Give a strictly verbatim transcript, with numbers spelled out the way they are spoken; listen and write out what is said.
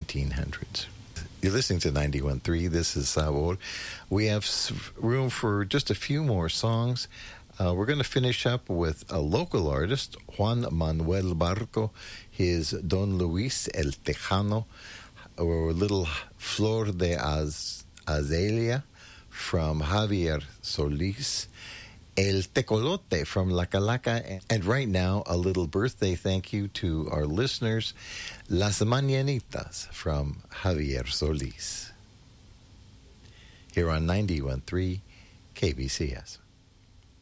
eighteen hundreds. You're listening to ninety-one point three. This is Sabor. We have room for just a few more songs. Uh, we're going to finish up with a local artist, Juan Manuel Barco, his Don Luis El Tejano, or Little Flor de Az- Azalea from Javier Solis, El Tecolote from La Calaca, and right now a little birthday thank you to our listeners, Las Mañanitas from Javier Solis. Here on ninety-one point three K B C S.